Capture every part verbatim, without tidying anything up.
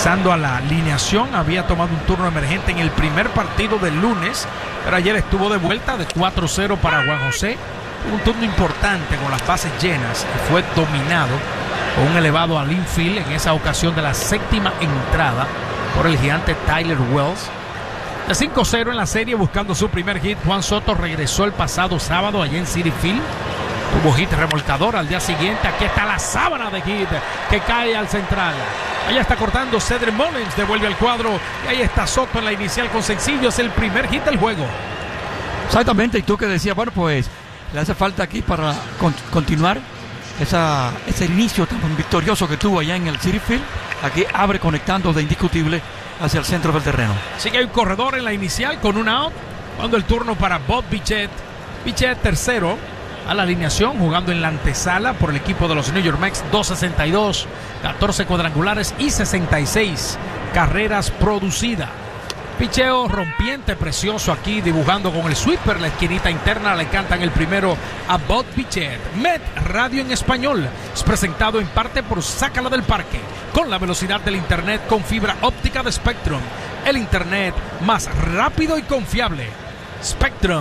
Regresando a la alineación, había tomado un turno emergente en el primer partido del lunes, pero ayer estuvo de vuelta de cuatro cero para Juan José. Un turno importante con las bases llenas y fue dominado con un elevado al infield en esa ocasión de la séptima entrada por el gigante Tyler Wells. De cinco cero en la serie, buscando su primer hit, Juan Soto regresó el pasado sábado allá en Citi Field. Tuvo hit remolcador al día siguiente. Aquí está la sábana de hit que cae al central. Allá está cortando Cedric Mullins, devuelve al cuadro. Y ahí está Soto en la inicial con sencillo. Es el primer hit del juego. Exactamente, y tú que decías, bueno, pues le hace falta aquí para con, continuar esa, ese inicio tan victorioso que tuvo allá en el Citi Field. Aquí abre conectando de indiscutible hacia el centro del terreno. Sí que hay un corredor en la inicial con un out. Cuando el turno para Bob Bichette. Bichette tercero a la alineación, jugando en la antesala por el equipo de los New York Mets. Dos sesenta y dos, catorce cuadrangulares y sesenta y seis carreras producidas. Picheo rompiente, precioso aquí, dibujando con el sweeper la esquinita interna. Le cantan el primero a Bob Bichette. Met Radio en español es presentado en parte por Sácala del Parque, con la velocidad del internet con fibra óptica de Spectrum, el internet más rápido y confiable. Spectrum.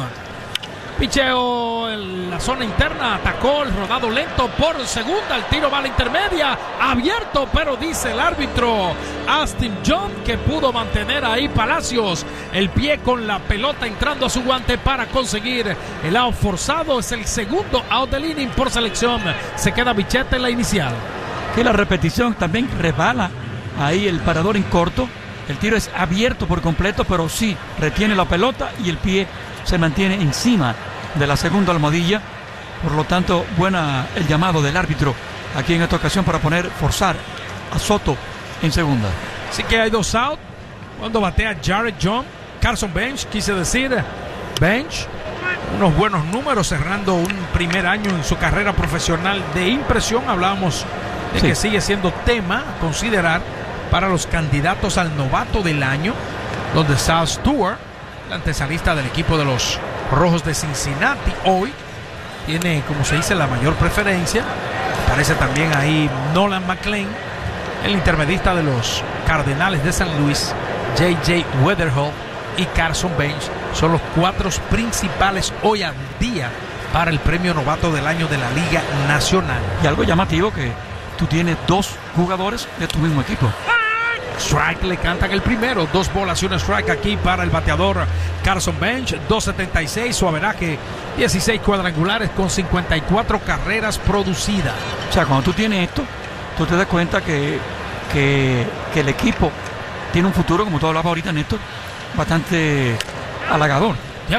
Picheo en la zona interna, atacó el rodado lento por segunda, el tiro va a la intermedia, abierto, pero dice el árbitro Austin John que pudo mantener ahí Palacios el pie con la pelota entrando a su guante para conseguir el out forzado. Es el segundo out del inning por selección. Se queda Bichette en la inicial. Que la repetición también resbala ahí el parador en corto. El tiro es abierto por completo, pero sí retiene la pelota y el pie se mantiene encima de la segunda almohadilla. Por lo tanto, buena el llamado del árbitro aquí en esta ocasión para poner, forzar a Soto en segunda. Así que hay dos out cuando batea Jared John. Carson Bench, quise decir Bench, unos buenos números cerrando un primer año en su carrera profesional de impresión. Hablábamos de sí. que sigue siendo tema a considerar para los candidatos al novato del año, donde Sal Stewart, el antesalista del equipo de los Rojos de Cincinnati, hoy tiene, como se dice, la mayor preferencia. Aparece también ahí Nolan McLean, el intermedista de los Cardenales de San Luis. J J Weatherall y Carson Bench son los cuatro principales hoy al día para el premio novato del año de la Liga Nacional. Y algo llamativo que tú tienes dos jugadores de tu mismo equipo. Strike, le cantan el primero. Dos bolas y un strike aquí para el bateador Carson Bench. dos setenta y seis, su averaje, dieciséis cuadrangulares con cincuenta y cuatro carreras producidas. O sea, cuando tú tienes esto, tú te das cuenta que, que, que el equipo tiene un futuro, como tú hablabas ahorita, Néstor, bastante halagador. Yep.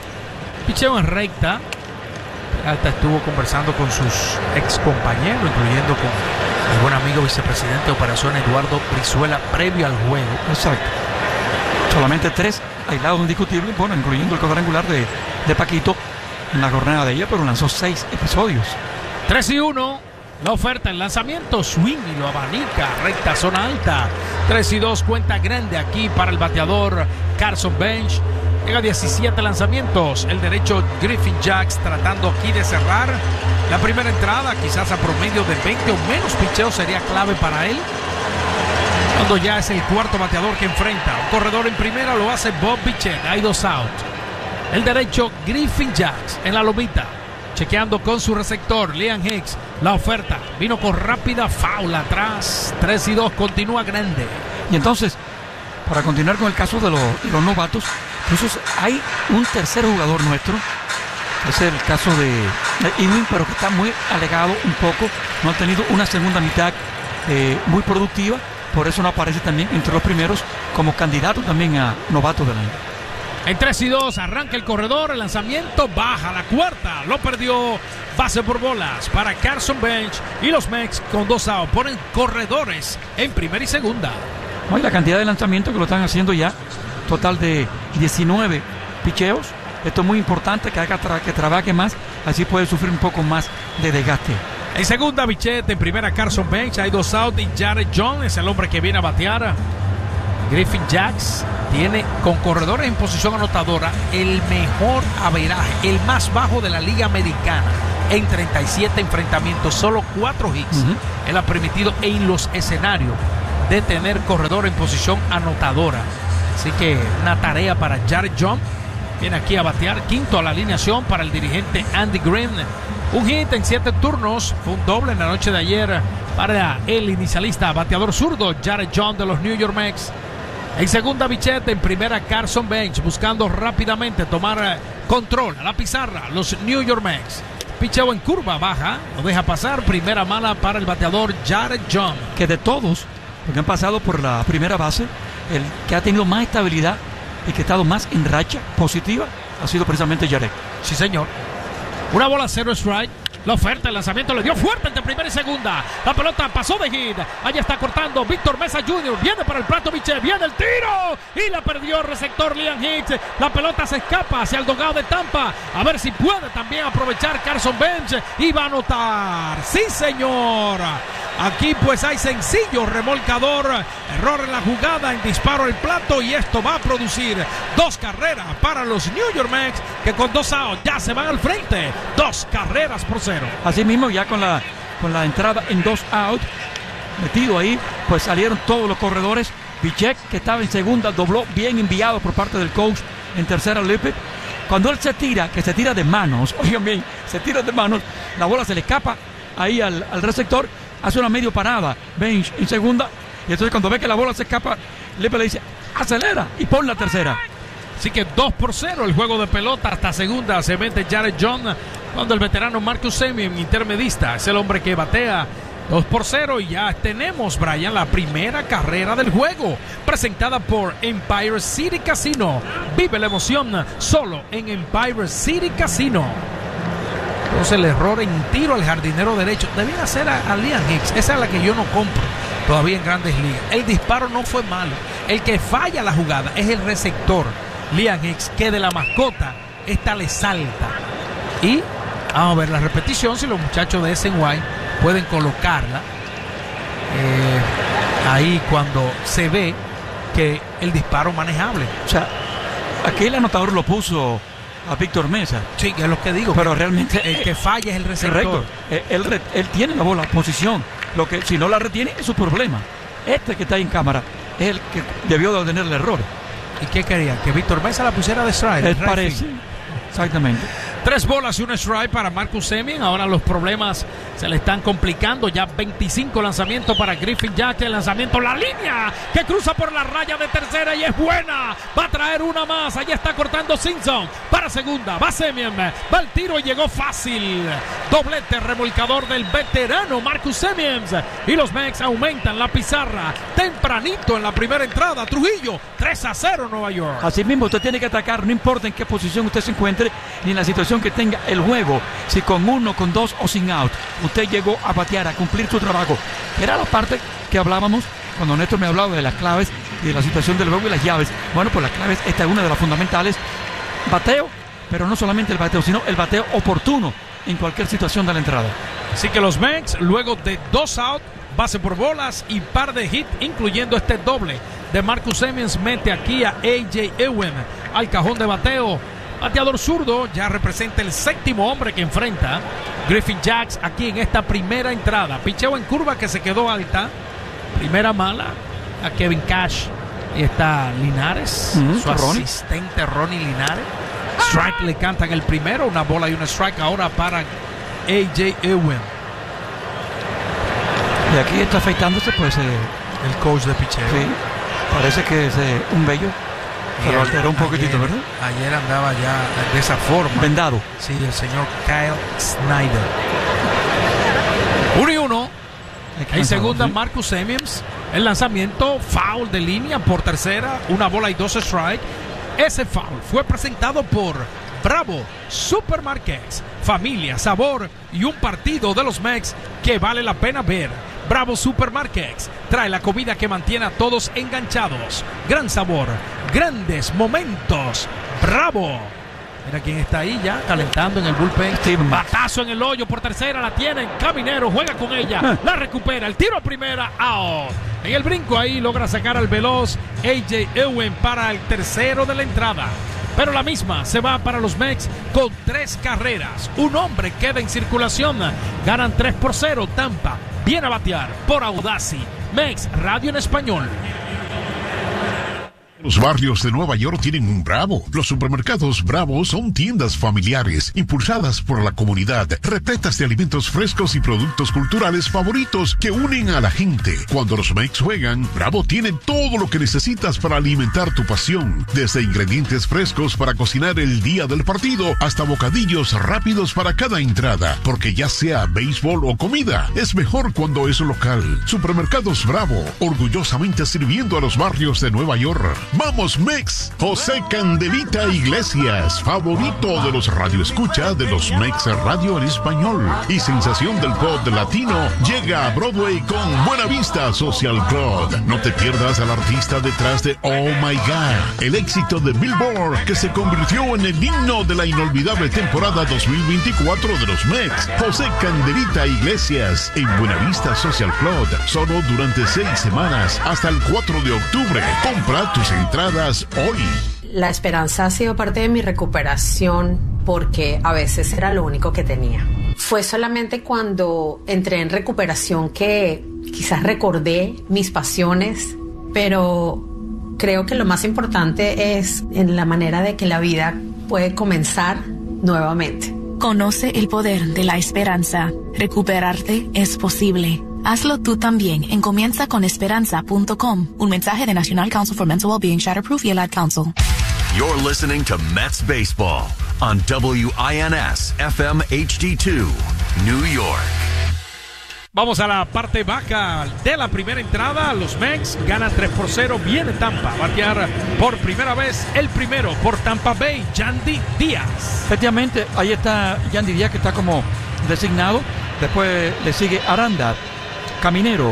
Picheo en recta. Peralta estuvo conversando con sus ex compañeros, incluyendo con el buen amigo vicepresidente de operaciones Eduardo Brizuela previo al juego. Exacto. Solamente tres aislados indiscutibles, bueno, incluyendo el cuadrangular de, de Paquito en la jornada de ayer, pero lanzó seis episodios. tres y uno. La oferta, el lanzamiento, swing y lo abanica, recta, zona alta. tres y dos, cuenta grande aquí para el bateador Carson Bench. Llega diecisiete lanzamientos. El derecho Griffin Jax tratando aquí de cerrar la primera entrada, quizás a promedio de veinte o menos picheos sería clave para él. Cuando ya es el cuarto bateador que enfrenta. Un corredor en primera lo hace Bob Bichette. Hay dos out. El derecho Griffin Jax en la lomita. Chequeando con su receptor, Liam Hicks. La oferta vino con rápida foul atrás. tres y dos, continúa grande. Y entonces, para continuar con el caso de los, de los novatos, entonces hay un tercer jugador nuestro. Es el caso de Ewing, pero que está muy alegado un poco. No ha tenido una segunda mitad eh, muy productiva. Por eso no aparece también entre los primeros como candidato también a novato del año. En tres y dos arranca el corredor, el lanzamiento baja la cuarta, lo perdió, base por bolas para Carson Bench y los Mets con dos outs ponen corredores en primera y segunda. No, y la cantidad de lanzamientos que lo están haciendo ya, total de diecinueve picheos. Esto es muy importante que haga tra- que trabaje más, así puede sufrir un poco más de desgaste. En segunda Bichette, en primera Carson Bench, hay dos outs y Jared John es el hombre que viene a batear. Griffin Jax tiene con corredores en posición anotadora el mejor averaje, el más bajo de la Liga Americana en treinta y siete enfrentamientos, solo cuatro hits. Uh-huh. Él ha permitido en los escenarios de tener corredor en posición anotadora. Así que una tarea para Jared John. Viene aquí a batear, quinto a la alineación para el dirigente Andy Green. Un hit en siete turnos, fue un doble en la noche de ayer para el inicialista bateador zurdo Jared John de los New York Mets. En segunda, Bichette, en primera, Carson Bench, buscando rápidamente tomar control a la pizarra, los New York Mets. Picheo en curva baja, lo deja pasar, primera mala para el bateador Jared John. Que de todos los que han pasado por la primera base, el que ha tenido más estabilidad y que ha estado más en racha positiva ha sido precisamente Jared. Sí, señor. Una bola, cero strike. La oferta, el lanzamiento le dio fuerte entre primera y segunda. La pelota pasó de hit. Allá está cortando Víctor Mesa junior Viene para el plato Bichette. Viene el tiro. Y la perdió el receptor Liam Hicks. La pelota se escapa hacia el dogado de Tampa. A ver si puede también aprovechar Carson Bench. Y va a anotar. Sí, señor. Aquí pues hay sencillo remolcador. Error en la jugada, en disparo al plato. Y esto va a producir dos carreras para los New York Mets, que con dos outs ya se van al frente. Dos carreras por cero. Así mismo, ya con la, con la entrada en dos outs, metido ahí, pues salieron todos los corredores. Bichette, que estaba en segunda, dobló bien enviado por parte del coach. En tercera, Lippe. Cuando él se tira, que se tira de manos, oigan bien, se tira de manos, la bola se le escapa ahí al, al receptor. Hace una medio parada, Bench en segunda, y entonces cuando ve que la bola se escapa, Lippe le dice, acelera y pon la tercera. Así que dos por cero el juego de pelota. Hasta segunda se mete Jared John, cuando el veterano Marcus Semien, intermedista, es el hombre que batea. Dos por cero y ya tenemos, Brian, la primera carrera del juego, presentada por Empire City Casino. Vive la emoción solo en Empire City Casino. Entonces el error en tiro al jardinero derecho debía hacer a, a Liam Hicks. Esa es la que yo no compro todavía en Grandes Ligas. El disparo no fue malo. El que falla la jugada es el receptor Liam Hicks, que de la mascota esta le salta. Y vamos a ver la repetición, si los muchachos de S N Y pueden colocarla eh, ahí cuando se ve que el disparo manejable. O sea, aquí el anotador lo puso a Víctor Mesa. Sí, es lo que digo. Pero realmente el que falla es el receptor. Correcto. Él, él, él tiene la bola, posición. Lo que si no la retiene es su problema. Este que está ahí en cámara es el que debió de tener el error. ¿Y qué querían? ¿Que Víctor Mesa la pusiera de strike? Él parece. Exactamente. Tres bolas y un strike para Marcus Semien. Ahora los problemas se le están complicando. Ya veinticinco lanzamientos para Griffin Jack. El lanzamiento, la línea que cruza por la raya de tercera y es buena. Va a traer una más. Allá está cortando Simpson. Para segunda. Va Semien. Va el tiro y llegó fácil. Doblete remolcador del veterano Marcus Semien. Y los Mets aumentan la pizarra tempranito en la primera entrada. Trujillo, tres a cero Nueva York. Así mismo usted tiene que atacar. No importa en qué posición usted se encuentre ni en la situación que tenga el juego, si con uno, con dos o sin out, usted llegó a batear, a cumplir su trabajo. Era la parte que hablábamos cuando Néstor me hablaba de las claves y de la situación del juego y las llaves. Bueno, pues las claves, esta es una de las fundamentales. Bateo, pero no solamente el bateo, sino el bateo oportuno en cualquier situación de la entrada. Así que los Mets, luego de dos out, base por bolas y par de hit, incluyendo este doble de Marcus Semien, mete aquí a A J Ewen al cajón de bateo. Bateador zurdo, ya representa el séptimo hombre que enfrenta Griffin Jax aquí en esta primera entrada. Picheo en curva que se quedó alta. Primera mala a Kevin Cash. Ahí está Linares, mm, su Ronnie. asistente Ronnie Linares. Strike le cantan el primero, una bola y un strike ahora para A J Ewen. Y aquí está afeitándose pues eh, el coach de picheo. Sí, parece que es eh, un bello. Pero alteró un poquitito, ayer, ¿verdad? Ayer andaba ya de esa forma. Vendado. Sí, el señor Kyle Snyder. Uno y uno. En segunda, ¿sí? Marcus Semien. El lanzamiento, foul de línea por tercera. Una bola y dos strike. Ese foul fue presentado por Bravo Supermarkets. Familia, sabor y un partido de los Mets que vale la pena ver. Bravo Supermarkets trae la comida que mantiene a todos enganchados. Gran sabor, grandes momentos. Bravo. Mira quién está ahí ya calentando en el bullpen. Steven. Batazo en el hoyo por tercera, la tienen. Caminero juega con ella, la recupera. El tiro a primera, out. En el brinco ahí logra sacar al veloz A J Ewen para el tercero de la entrada. Pero la misma se va para los Mets con tres carreras. Un hombre queda en circulación. Ganan tres por cero. Tampa viene a batear por Audacy. Mex Radio en español. Los barrios de Nueva York tienen un Bravo. Los supermercados Bravo son tiendas familiares, impulsadas por la comunidad, repletas de alimentos frescos y productos culturales favoritos que unen a la gente. Cuando los Mex juegan, Bravo tiene todo lo que necesitas para alimentar tu pasión. Desde ingredientes frescos para cocinar el día del partido, hasta bocadillos rápidos para cada entrada. Porque ya sea béisbol o comida, es mejor cuando es local. Supermercados Bravo, orgullosamente sirviendo a los barrios de Nueva York. ¡Vamos, Mex! José Candelita Iglesias, favorito de los radioescucha de los Mex Radio en español y sensación del pop latino, llega a Broadway con Buena Vista Social Club. No te pierdas al artista detrás de Oh My God, el éxito de Billboard que se convirtió en el himno de la inolvidable temporada dos mil veinticuatro de los Mex. José Candelita Iglesias en Buena Vista Social Club, solo durante seis semanas hasta el cuatro de octubre. Compra tus entradas hoy. La esperanza ha sido parte de mi recuperación porque a veces era lo único que tenía. Fue solamente cuando entré en recuperación que quizás recordé mis pasiones, pero creo que lo más importante es en la manera de que la vida puede comenzar nuevamente. Conoce el poder de la esperanza. Recuperarte es posible. Hazlo tú también en comienza con esperanza punto com. Un mensaje de National Council for Mental Wellbeing, Shatterproof y el Ad Council. You're listening to Mets Baseball on W I N S F M H D two, New York. Vamos a la parte baja de la primera entrada. Los Mex ganan tres por cero. Viene Tampa a batear por primera vez el primero por Tampa Bay, Yandy Díaz. Efectivamente, ahí está Yandy Díaz, que está como designado. Después le sigue Aranda, Caminero,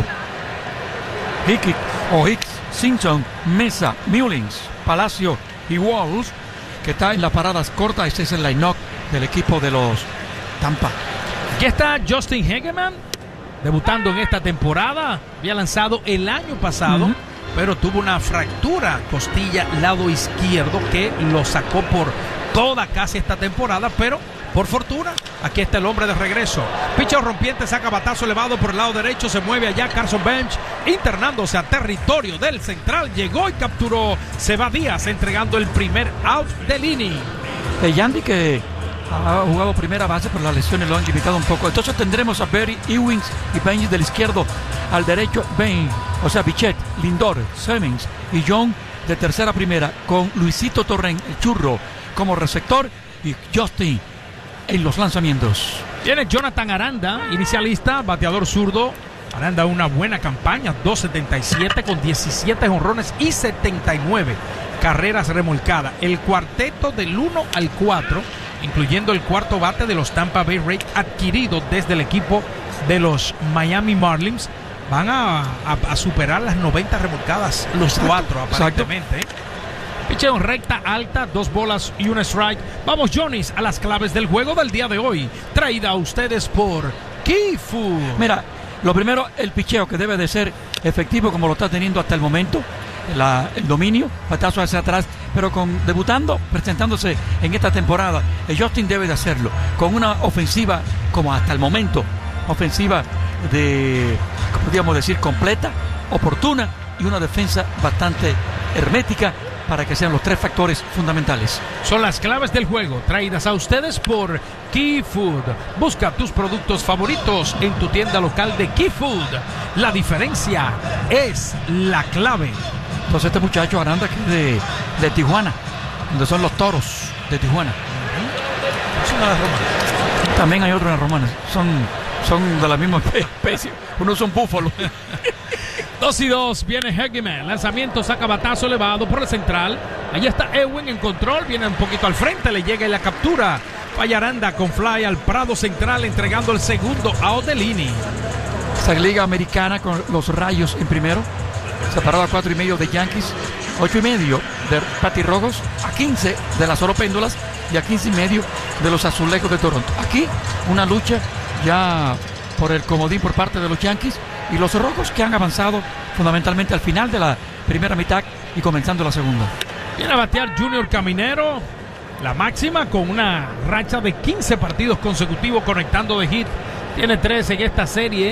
Hickey o Hicks, Simpson, Mesa, Mullins, Palacio y Walls, que está en las paradas cortas. Este es el line-up del equipo de los Tampa. Aquí está Justin Hegeman, debutando en esta temporada. Había lanzado el año pasado, uh-huh. pero tuvo una fractura costilla lado izquierdo que lo sacó por toda casi esta temporada, pero por fortuna, aquí está el hombre de regreso. Picheo rompiente, saca batazo elevado por el lado derecho, se mueve allá Carson Bench, internándose a territorio del central, llegó y capturó. Se va Díaz entregando el primer out del inning. El Yandy, que ha jugado primera base, pero las lesiones lo han limitado un poco. Entonces tendremos a Berry, Ewings y Bench del izquierdo, al derecho Bench, o sea Bichette, Lindor, Simmons y John de tercera a primera, con Luisito Torren, el churro, como receptor, y Justin en los lanzamientos. Tiene Jonathan Aranda, inicialista, bateador zurdo. Aranda una buena campaña, dos setenta y siete con diecisiete jonrones y setenta y nueve carreras remolcadas. El cuarteto del uno al cuatro, incluyendo el cuarto bate de los Tampa Bay Rays adquirido desde el equipo de los Miami Marlins, van a, a, a superar las noventa remolcadas los exacto, cuatro aparentemente. Exacto. Picheo recta alta, dos bolas y un strike. Vamos, Johnny's, a las claves del juego del día de hoy, traída a ustedes por Kifu. Mira, lo primero, el picheo, que debe de ser efectivo como lo está teniendo hasta el momento. La, el dominio, batazo hacia atrás, pero con debutando, presentándose en esta temporada, el Justin debe de hacerlo con una ofensiva como hasta el momento, ofensiva de, podríamos decir, completa, oportuna, y una defensa bastante hermética, para que sean los tres factores fundamentales. Son las claves del juego, traídas a ustedes por Key Food. Busca tus productos favoritos en tu tienda local de Key Food. La diferencia es la clave. Entonces este muchacho Aranda, que es de, de Tijuana, donde son los Toros de Tijuana. Es una de las Romanas. También hay otros en las Romanas. Son, son de la misma especie. Unos son búfalos. Dos y dos, viene Hegeman, lanzamiento, saca batazo elevado por el central. Allí está Ewing en control, viene un poquito al frente, le llega y la captura. Falla Aranda con fly al prado central, entregando el segundo out del inning. Esta liga americana con los Rayos en primero, separado a cuatro y medio de Yankees, ocho y medio de Patirrojos, a quince de las Oropéndolas y a quince y medio de los Azulejos de Toronto. Aquí una lucha ya por el comodín por parte de los Yankees y los Rojos, que han avanzado fundamentalmente al final de la primera mitad y comenzando la segunda. Viene a batear Junior Caminero, la máxima, con una racha de quince partidos consecutivos conectando de hit. Tiene tres en esta serie.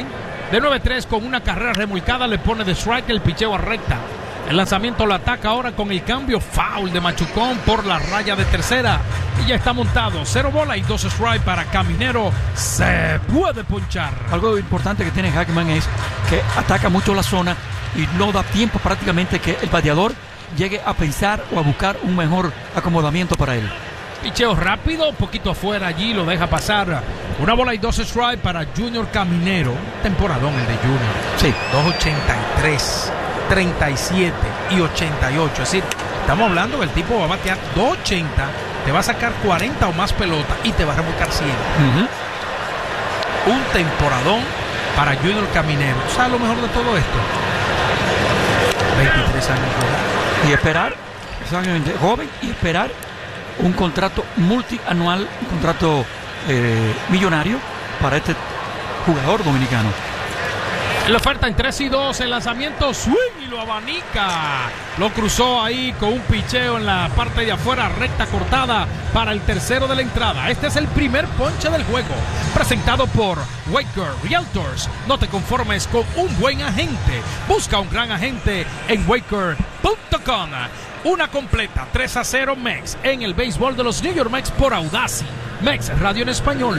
De nueve tres con una carrera remolcada, le pone de strike el picheo a recta. El lanzamiento lo ataca ahora con el cambio foul de Machucón por la raya de tercera. Y ya está montado. Cero bola y dos strike para Caminero. Se puede ponchar. Algo importante que tiene Hackman es que ataca mucho la zona y no da tiempo prácticamente que el bateador llegue a pensar o a buscar un mejor acomodamiento para él. Picheo rápido, poquito afuera allí, lo deja pasar. Una bola y dos strike para Junior Caminero. Temporadón el de Junior. Sí. dos ochenta y tres, treinta y siete y ochenta y ocho. Es decir, estamos hablando que el tipo va a batear dos ochenta, te va a sacar cuarenta o más pelotas y te va a remolcar cien. Uh-huh. Un temporadón para Junior Caminero. ¿Sabes lo mejor de todo esto? veintitrés años de edad. Y esperar, exactamente, joven, y esperar un contrato multianual, un contrato eh, millonario para este jugador dominicano. La oferta en tres y dos, el lanzamiento swing y lo abanica. Lo cruzó ahí con un picheo en la parte de afuera, recta cortada para el tercero de la entrada. Este es el primer ponche del juego, presentado por Waker Realtors. No te conformes con un buen agente. Busca un gran agente en waker punto com. Una completa, tres a cero Mex en el béisbol de los New York Mets por Audacy. Mex Radio en español.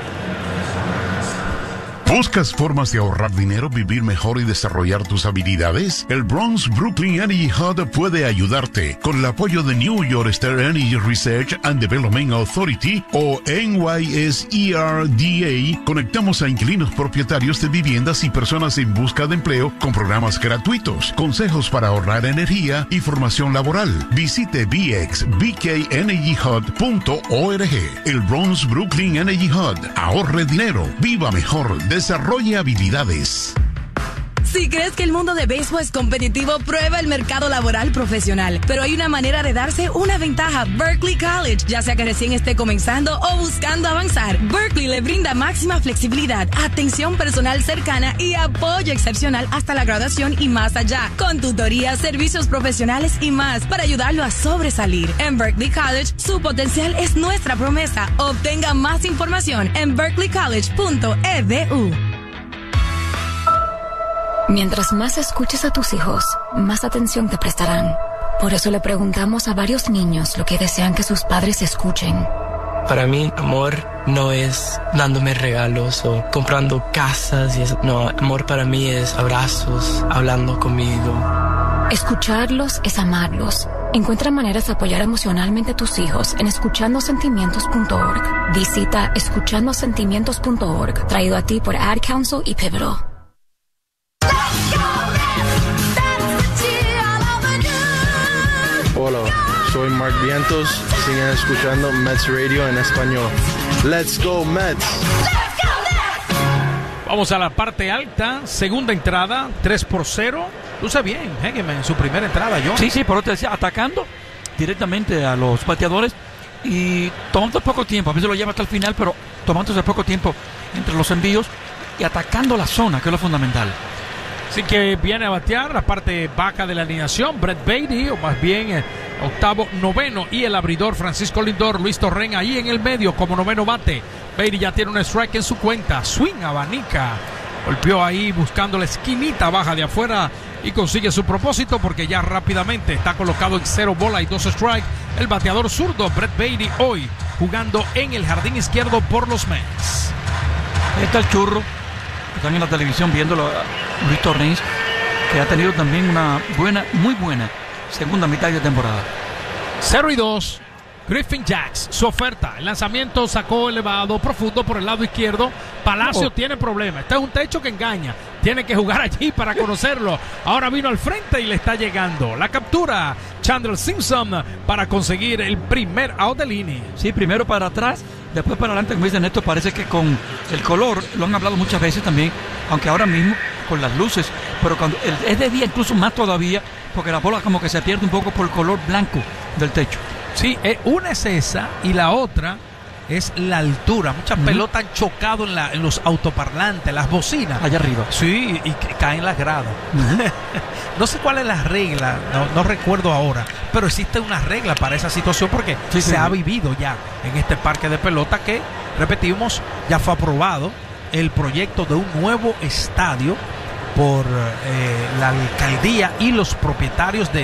¿Buscas formas de ahorrar dinero, vivir mejor y desarrollar tus habilidades? El Bronx Brooklyn Energy Hub puede ayudarte. Con el apoyo de New York State Energy Research and Development Authority o N Y S E R D A, conectamos a inquilinos propietarios de viviendas y personas en busca de empleo con programas gratuitos, consejos para ahorrar energía y formación laboral. Visite b x b k energy hub punto org. El Bronx Brooklyn Energy Hub. Ahorre dinero, viva mejor, desarrolle habilidades. Si crees que el mundo de béisbol es competitivo, prueba el mercado laboral profesional. Pero hay una manera de darse una ventaja. Berkeley College. Ya sea que recién esté comenzando o buscando avanzar, Berkeley le brinda máxima flexibilidad, atención personal cercana y apoyo excepcional hasta la graduación y más allá. Con tutorías, servicios profesionales y más para ayudarlo a sobresalir. En Berkeley College, su potencial es nuestra promesa. Obtenga más información en berkeley college punto e d u. Mientras más escuches a tus hijos, más atención te prestarán. Por eso le preguntamos a varios niños lo que desean que sus padres escuchen. Para mí, amor no es dándome regalos o comprando casas y eso. No, amor para mí es abrazos, hablando conmigo. Escucharlos es amarlos. Encuentra maneras de apoyar emocionalmente a tus hijos en escuchando sentimientos punto org. Visita escuchando sentimientos punto org, traído a ti por Ad Council y Pivotal. Hola, soy Mark Vientos. Siguen escuchando Mets Radio en español. Let's go Mets. Vamos a la parte alta, segunda entrada, tres por cero. Luce bien, Hegeman en su primera entrada, yo. Sí, sí, por otro decía, atacando directamente a los bateadores y tomando poco tiempo. A veces lo lleva hasta el final, pero tomándose poco tiempo entre los envíos y atacando la zona, que es lo fundamental. Así que viene a batear la parte baja de la alineación, Brett Baty, o más bien eh, octavo, noveno, y el abridor Francisco Lindor, Luis Torren ahí en el medio como noveno bate. Baty ya tiene un strike en su cuenta, swing abanica, golpeó ahí buscando la esquinita baja de afuera y consigue su propósito porque ya rápidamente está colocado en cero bola y dos strike. El bateador zurdo Brett Baty hoy jugando en el jardín izquierdo por los Mets. Ahí está el churro. Están en la televisión viéndolo a Luis Torrens, que ha tenido también una buena, muy buena segunda mitad de temporada. cero y dos. Griffin Jax, su oferta. El lanzamiento sacó elevado, profundo por el lado izquierdo. Palacio oh. tiene problemas. Este es un techo que engaña. Tiene que jugar allí para conocerlo. Ahora vino al frente y le está llegando. La captura, Chandler Simpson, para conseguir el primer out del inning. Sí, primero para atrás, después para adelante. Como dice Néstor, parece que con el color, lo han hablado muchas veces también, aunque ahora mismo con las luces, pero cuando es de día incluso más todavía, porque la bola como que se pierde un poco por el color blanco del techo. Sí, una es esa y la otra es la altura. Muchas uh-huh. pelotas han chocado en, la, en los autoparlantes, las bocinas. Allá arriba. Sí, y caen las gradas. Uh-huh. No sé cuál es la regla, no, no recuerdo ahora, pero existe una regla para esa situación porque sí, se sí. ha vivido ya en este parque de pelota que, repetimos, ya fue aprobado el proyecto de un nuevo estadio por eh, la alcaldía y los propietarios de